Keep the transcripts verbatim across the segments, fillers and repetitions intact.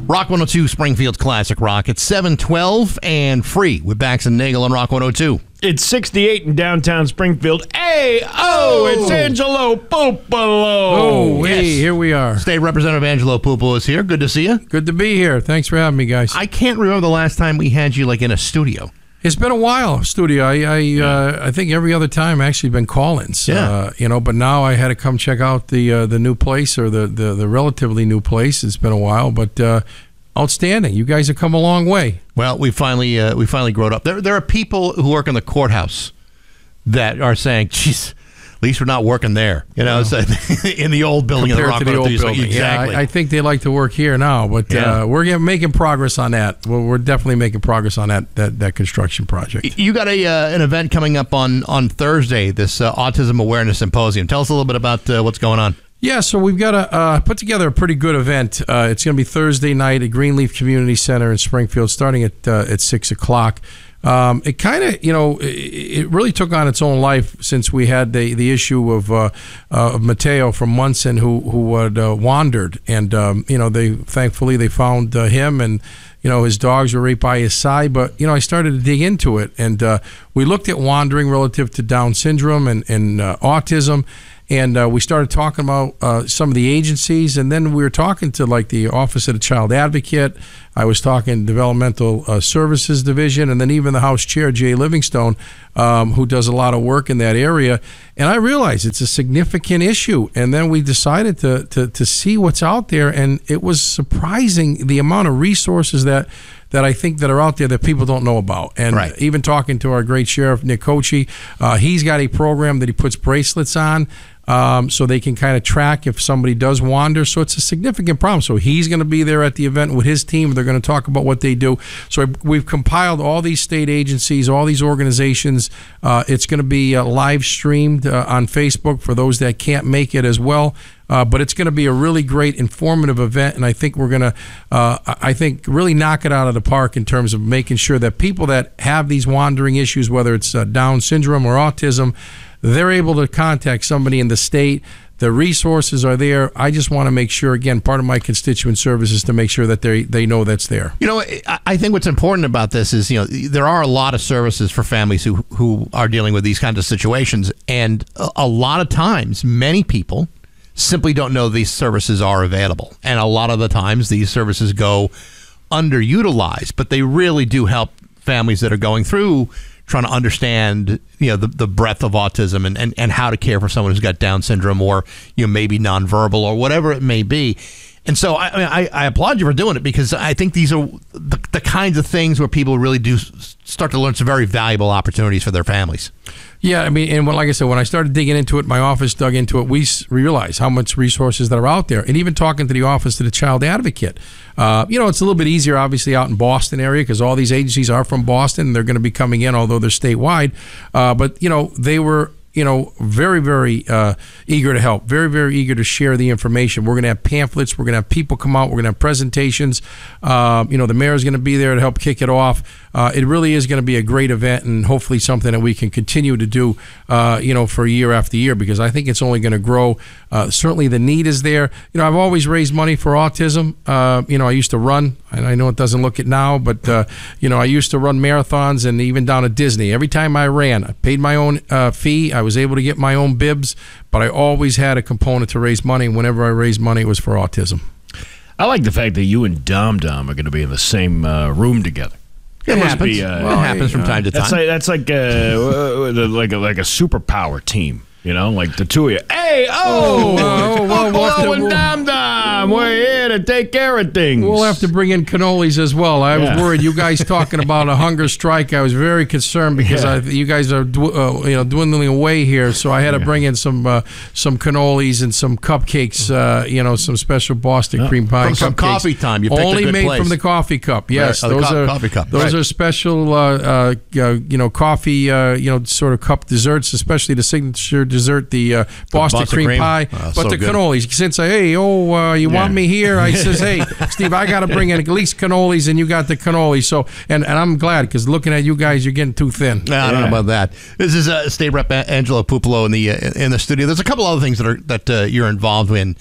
Rock one oh two, Springfield's Classic Rock. It's seven twelve and free with Bax and Nagel on Rock one oh two. It's sixty-eight in downtown Springfield. Hey, oh, oh. It's Angelo Pupolo. Oh, yes. Hey, here we are. State Representative Angelo Pupolo is here. Good to see you. Good to be here. Thanks for having me, guys. I can't remember the last time we had you like in a studio. It's been a while, studio. I I, yeah. uh, I think every other time actually been call-ins. Yeah. Uh, you know, but now I had to come check out the uh, the new place or the, the, the relatively new place. It's been a while, but uh, outstanding. You guys have come a long way. Well, we finally uh, we finally growed up. There there are people who work in the courthouse that are saying, "Geez, at least we're not working there." You know, so in the old building, in the Rock to the old building. building. Exactly. Yeah, I, I think they like to work here now, but Yeah. uh, we're getting, making progress on that. We're, we're definitely making progress on that that, that construction project. You got a uh, an event coming up on on Thursday. This uh, Autism Awareness Symposium. Tell us a little bit about uh, what's going on. Yeah, so we've got to uh, put together a pretty good event. Uh, it's going to be Thursday night at Greenleaf Community Center in Springfield, starting at uh, at six o'clock. Um, it kind of, you know, it, it really took on its own life since we had the the issue of uh, uh, of Mateo from Munson who who had uh, wandered, and um, you know, they thankfully they found uh, him, and you know, his dogs were right by his side. But you know, I started to dig into it, and uh, we looked at wandering relative to Down syndrome and and uh, autism. And uh, we started talking about uh, some of the agencies, and then we were talking to like the Office of the Child Advocate. I was talking Developmental uh, Services Division, and then even the House Chair, Jay Livingstone, um, who does a lot of work in that area. And I realized it's a significant issue. And then we decided to to, to see what's out there, and it was surprising the amount of resources that that I think that are out there that people don't know about. And right. even talking to our great sheriff, Nick Kochi, uh, he's got a program that he puts bracelets on. Um, so they can kind of track if somebody does wander. So it's a significant problem. So he's going to be there at the event with his team. They're going to talk about what they do. So we've compiled all these state agencies, all these organizations. Uh, it's going to be uh, live streamed uh, on Facebook for those that can't make it as well. Uh, but it's going to be a really great informative event, and I think we're going to, uh, I think, really knock it out of the park in terms of making sure that people that have these wandering issues, whether it's uh, Down syndrome or autism, they're able to contact somebody in the state. The resources are there. I just want to make sure, again, part of my constituent service is to make sure that they they know that's there. You know, I think what's important about this is, you know, there are a lot of services for families who who are dealing with these kinds of situations, and a, a lot of times, many people simply don't know these services are available. And a lot of the times these services go underutilized, but they really do help families that are going through trying to understand, you know, the, the breadth of autism and, and, and how to care for someone who's got Down syndrome or, you know, maybe nonverbal or whatever it may be. And so I, I, I applaud you for doing it, because I think these are the, the kinds of things where people really do start to learn some very valuable opportunities for their families. Yeah, I mean, and when, like I said, when I started digging into it, my office dug into it, we realized how much resources that are out there. And even talking to the Office of the Child Advocate, uh, you know, it's a little bit easier, obviously, out in Boston area, because all these agencies are from Boston, and they're going to be coming in, although they're statewide. Uh, but, you know, they were... you know, very, very uh, eager to help, very, very eager to share the information. We're going to have pamphlets. We're going to have people come out. We're going to have presentations. Uh, you know, the mayor's going to be there to help kick it off. Uh, it really is going to be a great event, and hopefully something that we can continue to do, uh, you know, for year after year, because I think it's only going to grow. Uh, certainly the need is there. You know, I've always raised money for autism. Uh, you know, I used to run, and I know it doesn't look it now, but, uh, you know, I used to run marathons, and even down at Disney. Every time I ran, I paid my own uh, fee. I was able to get my own bibs, but I always had a component to raise money. Whenever I raised money, it was for autism. I like the fact that you and Dom Dom are going to be in the same uh, room together. It happens. Be, uh, well, it happens from time to time. That's like that's like uh, like a, like a superpower team. You know, like the two of you. Hey, oh, oh, well, we'll have to- and Dom Dom, we're here to take care of things. We'll have to bring in cannolis as well. I Yeah. was worried. You guys talking about a hunger strike. I was very concerned because Yeah. I, you guys are dw- uh, you know dwindling away here. So I had to bring in some uh, some cannolis and some cupcakes. Uh, you know, some special Boston cream pie From some cupcakes. coffee time. You picked a Only good made place. from the coffee cup. Yes, Right, oh, the those co- are coffee cup, Those right. are special. Uh, uh, uh, you know, coffee. Uh, you know, sort of cup desserts, especially the signature dessert, the uh, Boston, Boston cream, cream? pie. Oh, but so the good. cannolis. Since I, hey, oh, uh, you Yeah. want me here? I says, hey, Steve, I got to bring in at least cannolis, and you got the cannolis. So, and, and I'm glad, because looking at you guys, you're getting too thin. No, I don't know about that. This is uh, State Rep Angelo Pupolo in the uh, in the studio. There's a couple other things that are that uh, you're involved in.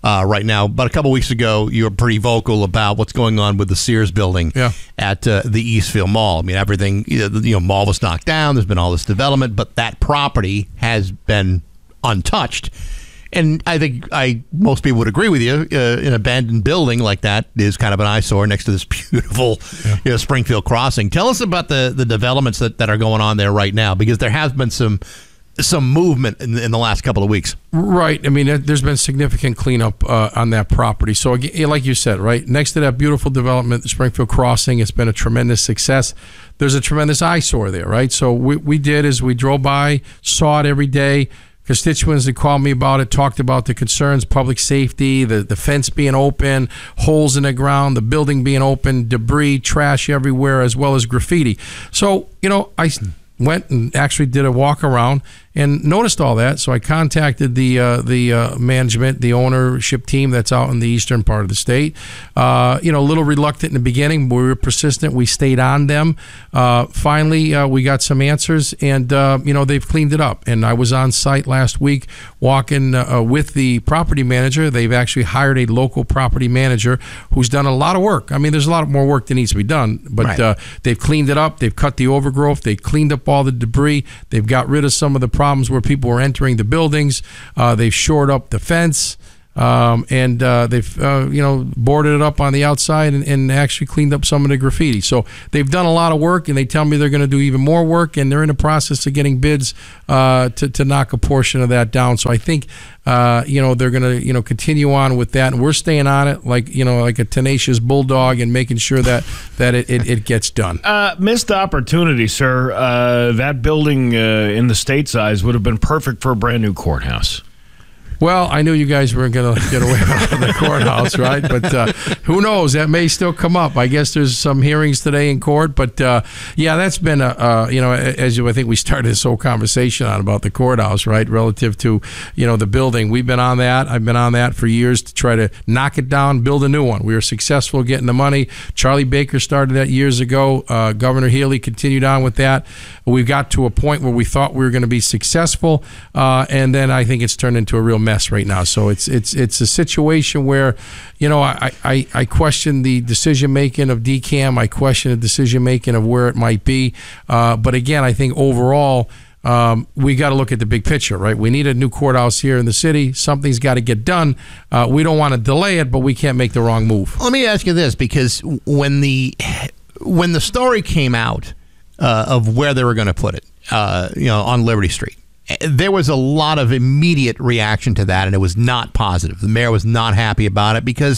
uh, right now. But a couple weeks ago, you were pretty vocal about what's going on with the Sears building yeah. at uh, the Eastville Mall. I mean, everything, you know, the mall was knocked down. There's been all this development, but that property has been untouched. And I think I most people would agree with you. Uh, an abandoned building like that is kind of an eyesore next to this beautiful yeah. you know, Springfield Crossing. Tell us about the, the developments that, that are going on there right now, because there has been some some movement in, in the last couple of weeks. Right. I mean, there's been significant cleanup uh, on that property. So, again, like you said, right, next to that beautiful development, the Springfield Crossing, it's been a tremendous success. There's a tremendous eyesore there, right? So what we did is we drove by, saw it every day. Constituents that called me about it talked about the concerns, public safety, the, the fence being open, holes in the ground, the building being open, debris, trash everywhere, as well as graffiti. So, you know, I went and actually did a walk around and noticed all that. So I contacted the uh, the uh, management, the ownership team that's out in the eastern part of the state. Uh, you know, a little reluctant in the beginning, but we were persistent. We stayed on them. Uh, finally, uh, we got some answers, and uh, you know, they've cleaned it up. And I was on site last week walking uh, with the property manager. They've actually hired a local property manager who's done a lot of work. I mean, there's a lot more work that needs to be done, but right. uh, they've cleaned it up. They've cut the overgrowth. They cleaned up all the debris. They've got rid of some of the problems where people were entering the buildings. Uh, they've shored up the fence, um, and uh, they've uh, you know boarded it up on the outside and, and actually cleaned up some of the graffiti. So they've done a lot of work, and they tell me they're going to do even more work, and they're in the process of getting bids uh, to to knock a portion of that down. So I think uh, you know they're going to you know continue on with that, and we're staying on it like you know like a tenacious bulldog and making sure that that it, it, it gets done. Uh, missed opportunity, sir. Uh, that building uh, in the state size would have been perfect for a brand new courthouse. Well, I knew you guys weren't going to get away with the courthouse, right? But uh, who knows? That may still come up. I guess there's some hearings today in court. But, uh, yeah, that's been, a, uh, you know, as you, I think we started this whole conversation on about the courthouse, right, relative to, you know, the building. We've been on that. I've been on that for years to try to knock it down, build a new one. We were successful getting the money. Charlie Baker started that years ago. Uh, Governor Healy continued on with that. We got to a point where we thought we were going to be successful, uh, and then I think it's turned into a real mess right now. So it's it's it's a situation where, you know, I, I, I question the decision making of D C A M. I question the decision making of where it might be. Uh, but again, I think overall, um, we got to look at the big picture, right? We need a new courthouse here in the city. Something's got to get done. Uh, we don't want to delay it, but we can't make the wrong move. Let me ask you this, because when the when the story came out uh, of where they were going to put it, uh, you know, on Liberty Street, there was a lot of immediate reaction to that, and it was not positive. The mayor was not happy about it because,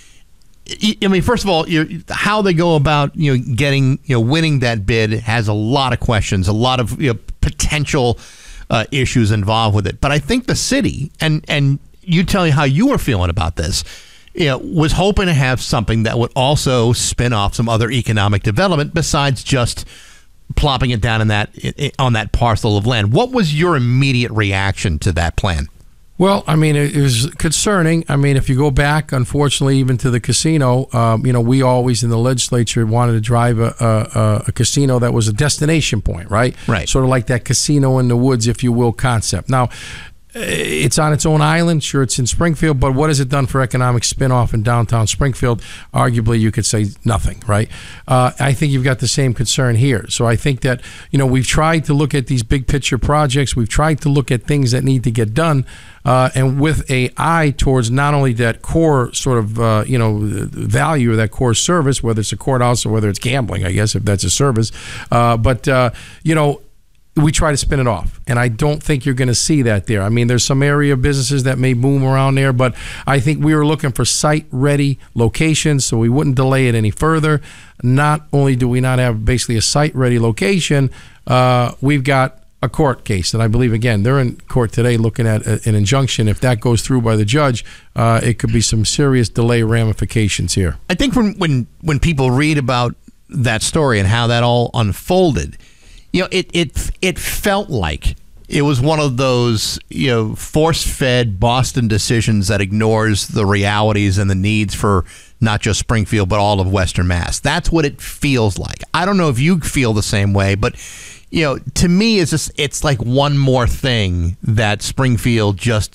I mean, first of all, you, how they go about you know getting you know winning that bid has a lot of questions, a lot of you know, potential uh, issues involved with it. But I think the city, and and you tell me how you were feeling about this, you know, was hoping to have something that would also spin off some other economic development besides just plopping it down in that on that parcel of land. What was your immediate reaction to that plan? Well, I mean, it was concerning. I mean, if you go back, unfortunately, even to the casino, um, you know, we always in the legislature wanted to drive a, a, a casino that was a destination point, right? Right. Sort of like that casino in the woods, if you will, concept. Now, it's on its own island. Sure, it's in Springfield, but what has it done for economic spinoff in downtown Springfield? Arguably, you could say nothing, right? Uh, I think you've got the same concern here. So I think that, you know, we've tried to look at these big picture projects. We've tried to look at things that need to get done, uh, and with a eye towards not only that core sort of, uh, you know, value or that core service, whether it's a courthouse or whether it's gambling, I guess, if that's a service, uh, but, uh, you know, we try to spin it off, and I don't think you're going to see that there. I mean, there's some area businesses that may boom around there, but I think we were looking for site-ready locations, so we wouldn't delay it any further. Not only do we not have basically a site-ready location, uh, we've got a court case, and I believe, again, they're in court today looking at a, an injunction. If that goes through by the judge, uh, it could be some serious delay ramifications here. I think when when when people read about that story and how that all unfolded, you know, it it it felt like it was one of those, you know, force-fed Boston decisions that ignores the realities and the needs for not just Springfield, but all of Western Mass. That's what it feels like. I don't know if you feel the same way, but, you know, to me, it's just, it's like one more thing that Springfield just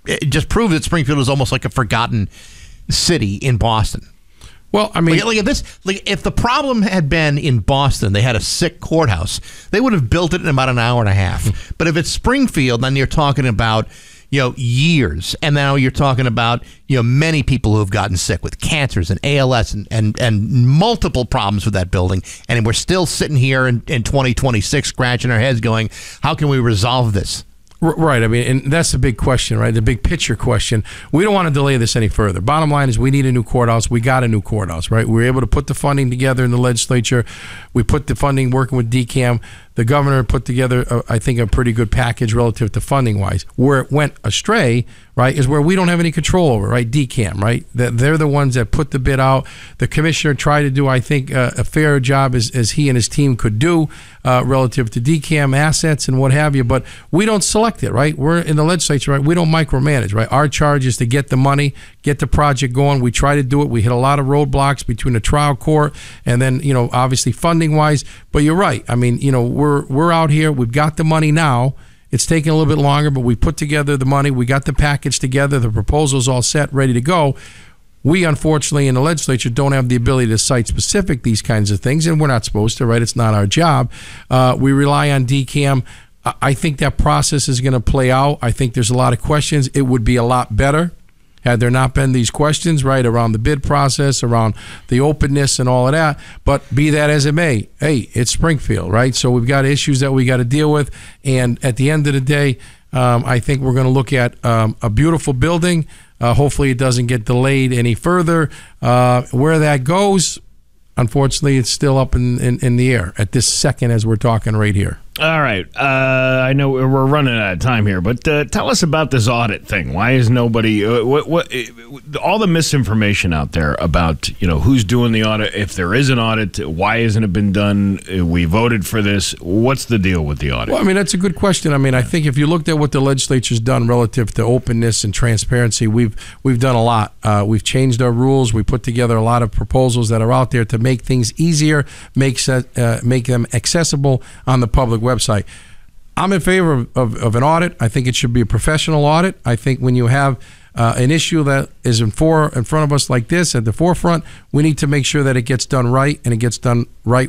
it just proves that Springfield is almost like a forgotten city in Boston. Well, I mean, like, like if this, like if the problem had been in Boston, they had a sick courthouse, they would have built it in about an hour and a half. But if it's Springfield, then you're talking about, you know, years, and now you're talking about, you know, many people who have gotten sick with cancers and A L S and and, and multiple problems with that building, and we're still sitting here in, in twenty twenty-six scratching our heads, going, how can we resolve this? Right. I mean, and that's the big question, right? The big picture question. We don't want to delay this any further. Bottom line is we need a new courthouse. We got a new courthouse, right? We were able to put the funding together in the legislature. We put the funding working with D CAM. The governor put together, uh, I think, a pretty good package relative to funding-wise. Where it went astray, right, is where we don't have any control over, right? D CAM, right? That they're the ones that put the bid out. The commissioner tried to do, I think, uh, a fair job as, as he and his team could do uh, relative to D CAM assets and what have you. But we don't select it, right? We're in the legislature, right? We don't micromanage, right? Our charge is to get the money, get the project going. We try to do it. We hit a lot of roadblocks between the trial court and then, you know, obviously funding-wise. But you're right. I mean, you know, we're We're, we're out here. We've got the money now. It's taking a little bit longer, but we put together the money. We got the package together. The proposal's all set, ready to go. We, unfortunately, in the legislature don't have the ability to cite specific these kinds of things, and we're not supposed to, right? It's not our job. Uh, we rely on D CAM. I, I think that process is going to play out. I think there's a lot of questions. It would be a lot better had there not been these questions, right, around the bid process, around the openness and all of that. But be that as it may, hey, it's Springfield, right? So we've got issues that we got to deal with. And at the end of the day, um, I think we're going to look at um, a beautiful building. Uh, hopefully it doesn't get delayed any further. Uh, where that goes, unfortunately, it's still up in, in, in the air at this second as we're talking right here. All right. Uh, I know we're running out of time here, but uh, tell us about this audit thing. Why is nobody uh, what, what uh, all the misinformation out there about, you know, who's doing the audit? If there is an audit, why hasn't it been done? Uh, we voted for this. What's the deal with the audit? Well, I mean, that's a good question. I mean, I think if you looked at what the legislature's done relative to openness and transparency, we've we've done a lot. Uh, we've changed our rules. We put together a lot of proposals that are out there to make things easier, make uh, make them accessible on the public website. I'm in favor of, of, of an audit. I think it should be a professional audit. I think when you have uh, an issue that is in, for, in front of us like this at the forefront, we need to make sure that it gets done right and it gets done right